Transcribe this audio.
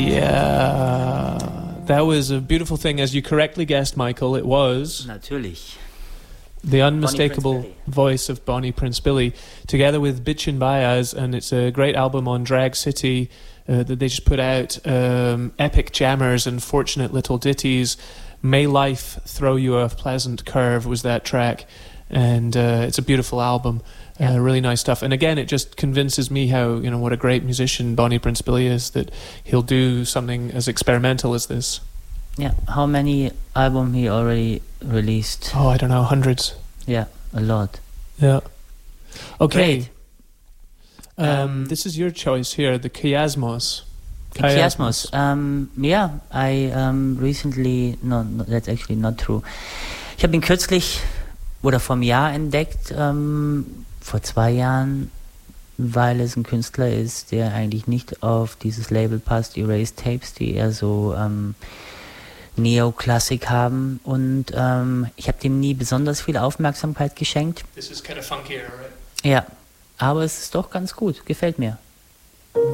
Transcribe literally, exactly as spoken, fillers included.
Yeah, that was a beautiful thing. As you correctly guessed, Michael, it was... Natürlich. The unmistakable voice of Bonnie Prince Billy, together with Bitchin' Baez, and it's a great album on Drag City uh, that they just put out. Um, epic jammers and fortunate little ditties. May Life Throw You a Pleasant Curve was that track, and uh, it's a beautiful album. Yeah. Uh, really nice stuff. And again, it just convinces me how, you know, what a great musician Bonnie Prince Billy is, that he'll do something as experimental as this. Yeah, how many albums he already released? Oh, I don't know, hundreds. Yeah, a lot. Yeah. Okay. Um, Um, this is your choice here, the Chiasmos. Chiasmos. Um, yeah, I um, recently, no, no, that's actually not true. Ich habe ihn kürzlich oder vom Jahr entdeckt, ähm, vor zwei Jahren, weil es ein Künstler ist, der eigentlich nicht auf dieses Label passt, Erased Tapes, die eher so ähm, Neoklassik haben, und ähm, ich habe dem nie besonders viel Aufmerksamkeit geschenkt. This is kind of funkier, right? Ja, aber es ist doch ganz gut, gefällt mir.